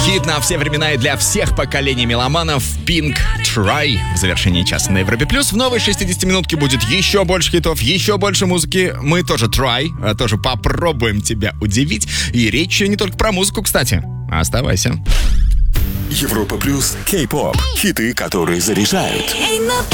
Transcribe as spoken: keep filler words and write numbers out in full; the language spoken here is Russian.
Хит на все времена и для всех поколений меломанов. Pink Try в завершении часа на Европе Плюс. В новой шестидесятиминутке будет еще больше хитов, еще больше музыки. Мы тоже try, тоже попробуем тебя удивить. И речь не только про музыку, кстати. Оставайся. Европа Плюс Кей-поп. Хиты, которые заряжают.